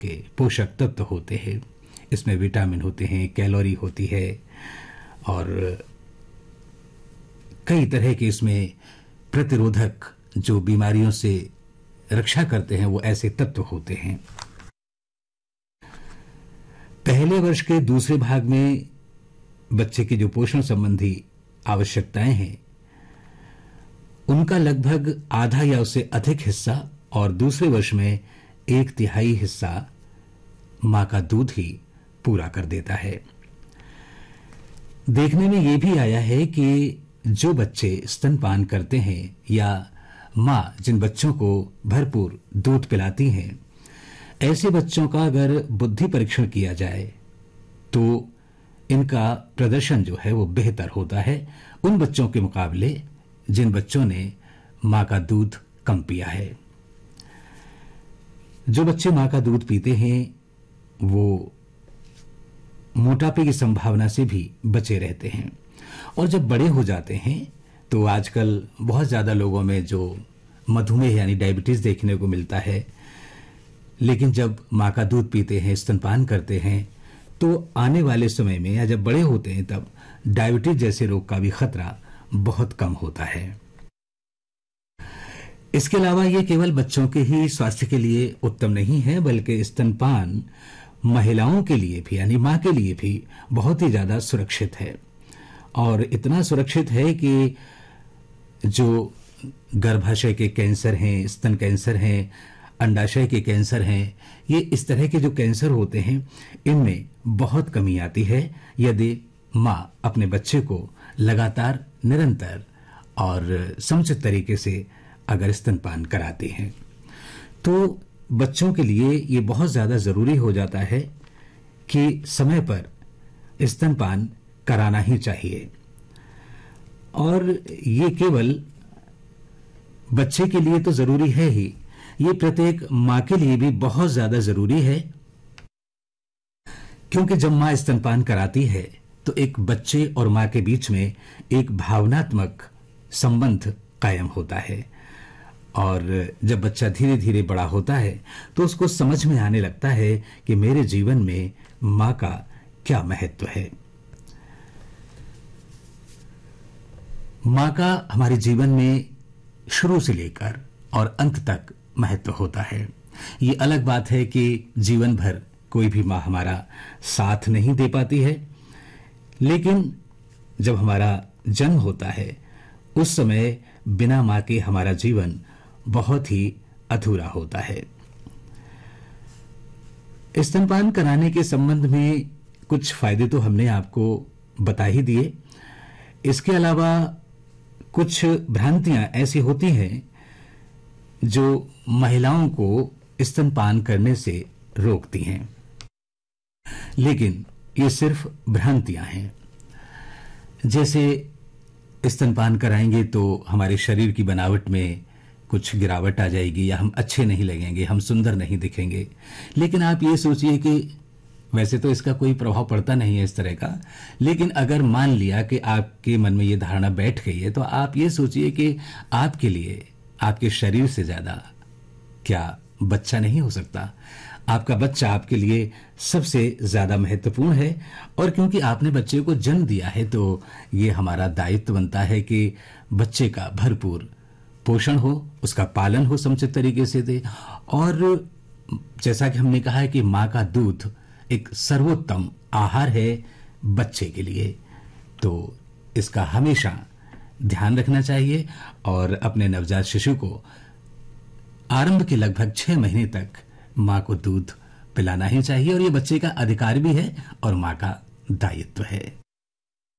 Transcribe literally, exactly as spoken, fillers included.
के पोषक तत्व होते हैं। इसमें विटामिन होते हैं, कैलोरी होती है और कई तरह के इसमें प्रतिरोधक जो बीमारियों से रक्षा करते हैं वो ऐसे तत्व होते हैं। पहले वर्ष के दूसरे भाग में बच्चे की जो पोषण संबंधी आवश्यकताएं हैं उनका लगभग आधा या उससे अधिक हिस्सा और दूसरे वर्ष में एक तिहाई हिस्सा मां का दूध ही पूरा कर देता है। देखने में यह भी आया है कि जो बच्चे स्तनपान करते हैं या मां जिन बच्चों को भरपूर दूध पिलाती हैं, ऐसे बच्चों का अगर बुद्धि परीक्षण किया जाए तो इनका प्रदर्शन जो है वो बेहतर होता है उन बच्चों के मुकाबले जिन बच्चों ने मां का दूध कम पिया है। जो बच्चे मां का दूध पीते हैं वो मोटापे की संभावना से भी बचे रहते हैं और जब बड़े हो जाते हैं तो आजकल बहुत ज्यादा लोगों में जो मधुमेह यानी डायबिटीज देखने को मिलता है, लेकिन जब मां का दूध पीते हैं, स्तनपान करते हैं तो आने वाले समय में या जब बड़े होते हैं तब डायबिटीज जैसे रोग का भी खतरा बहुत कम होता है। इसके अलावा ये केवल बच्चों के ही स्वास्थ्य के लिए उत्तम नहीं है बल्कि स्तनपान महिलाओं के लिए भी यानी मां के लिए भी बहुत ही ज्यादा सुरक्षित है और इतना सुरक्षित है कि जो गर्भाशय के कैंसर हैं, स्तन कैंसर हैं, अंडाशय के कैंसर हैं, ये इस तरह के जो कैंसर होते हैं इनमें बहुत कमी आती है यदि मां अपने बच्चे को लगातार निरंतर और समुचित तरीके से अगर स्तनपान कराते हैं तो बच्चों के लिए ये बहुत ज्यादा जरूरी हो जाता है कि समय पर स्तनपान कराना ही चाहिए। और ये केवल बच्चे के लिए तो जरूरी है ही, ये प्रत्येक मां के लिए भी बहुत ज्यादा जरूरी है, क्योंकि जब मां स्तनपान कराती है तो एक बच्चे और मां के बीच में एक भावनात्मक संबंध कायम होता है और जब बच्चा धीरे धीरे बड़ा होता है तो उसको समझ में आने लगता है कि मेरे जीवन में मां का क्या महत्व है। मां का हमारे जीवन में शुरू से लेकर और अंत तक महत्व होता है। ये अलग बात है कि जीवन भर कोई भी मां हमारा साथ नहीं दे पाती है, लेकिन जब हमारा जन्म होता है उस समय बिना मां के हमारा जीवन बहुत ही अधूरा होता है। स्तनपान कराने के संबंध में कुछ फायदे तो हमने आपको बता ही दिए। इसके अलावा कुछ भ्रांतियां ऐसी होती हैं जो महिलाओं को स्तनपान करने से रोकती हैं, लेकिन ये सिर्फ भ्रांतियां हैं। जैसे स्तनपान कराएंगे तो हमारे शरीर की बनावट में कुछ गिरावट आ जाएगी या हम अच्छे नहीं लगेंगे, हम सुंदर नहीं दिखेंगे। लेकिन आप ये सोचिए कि वैसे तो इसका कोई प्रभाव पड़ता नहीं है इस तरह का, लेकिन अगर मान लिया कि आपके मन में ये धारणा बैठ गई है तो आप ये सोचिए कि आपके लिए आपके शरीर से ज्यादा क्या बच्चा नहीं हो सकता। आपका बच्चा आपके लिए सबसे ज्यादा महत्वपूर्ण है और क्योंकि आपने बच्चे को जन्म दिया है तो ये हमारा दायित्व बनता है कि बच्चे का भरपूर पोषण हो, उसका पालन हो समुचित तरीके से दे। और जैसा कि हमने कहा है कि मां का दूध एक सर्वोत्तम आहार है बच्चे के लिए, तो इसका हमेशा ध्यान रखना चाहिए और अपने नवजात शिशु को आरंभ के लगभग छह महीने तक मां को दूध पिलाना ही चाहिए और ये बच्चे का अधिकार भी है और मां का दायित्व है।